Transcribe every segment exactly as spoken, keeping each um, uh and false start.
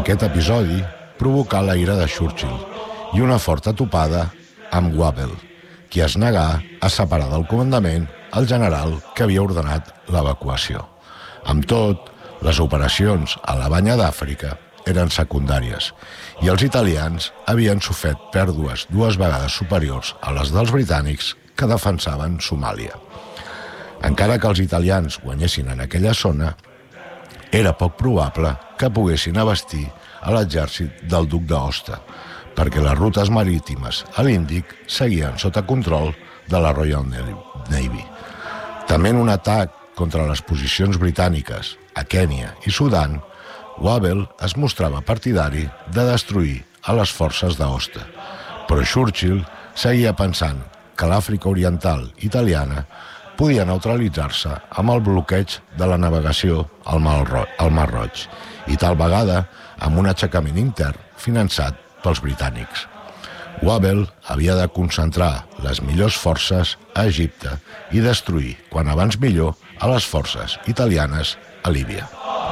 Aquest episodi provocà la ira de Churchill i una forta topada amb Wavell, qui es negà a separar del comandament el general que havia ordenat l'evacuació. Amb tot, les operacions a la Banya d'Àfrica eren secundàries i els italians havien sofert pèrdues dues vegades superiors a les dels britànics que defensaven Somàlia. Encara que els italians guanyessin en aquella zona, era poc probable que poguessin abastir a l'exèrcit del duc d'Aosta, perquè les rutes marítimes a l'Índic seguien sota control de la Royal Navy. També en un atac contra les posicions britàniques a Kènia i Sudan, Wavell es mostrava partidari de destruir a les forces d'Aosta, però Churchill seguia pensant que l'Àfrica Oriental italiana podia neutralitzar-se amb el bloqueig de la navegació al Mar Roig i tal vegada amb un aixecament intern finançat pels britànics. Wavell havia de concentrar les millors forces a Egipte i destruir, quan abans millor, a les forces italianes a Líbia.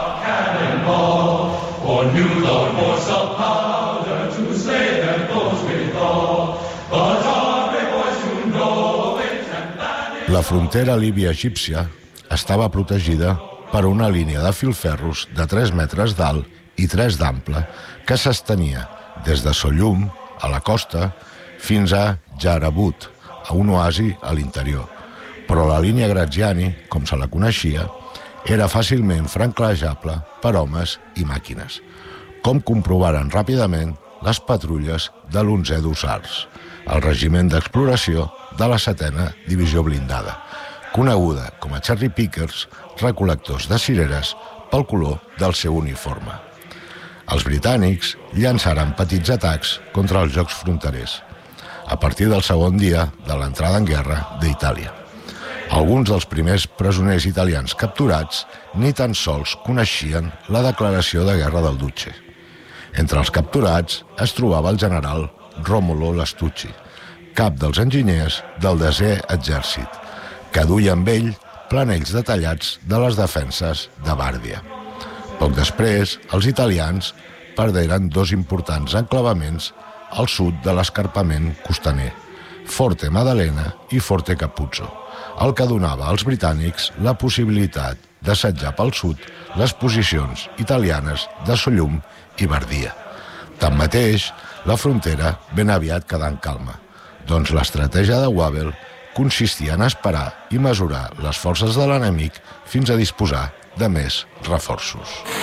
La frontera líbia-egípcia estava protegida per una línia de filferros de tres metres d'alt i tres d'ample que s'estenia des de Sollum, a la costa, fins a Jarabut, a un oasi a l'interior. Però la línia Graziani, com se la coneixia, era fàcilment franquejable per homes i màquines, com comprovaren ràpidament les patrulles de l'onzè d'Hussars, el regiment d'exploració de la setena divisió blindada, coneguda com a cherry pickers, recol·lectors de cireres pel color del seu uniforme. Els britànics llançaren petits atacs contra els jocs fronterers, a partir del segon dia de l'entrada en guerra d'Itàlia. Alguns dels primers presoners italians capturats ni tan sols coneixien la declaració de guerra del Duce. Entre els capturats es trobava el general Romolo Lastucci, cap dels enginyers del desè exèrcit, que duia amb ell planells detallats de les defenses de Bàrdia. Poc després, els italians perderen dos importants enclavaments al sud de l'escarpament costaner, Forte Maddalena i Forte Capuzzo, el que donava als britànics la possibilitat d'assetjar pel sud les posicions italianes de Sollum i Bardia. Tanmateix, la frontera ben aviat quedà en calma, doncs l'estratègia de Wavell consistia en esperar i mesurar les forces de l'enemic fins a disposar de més reforços.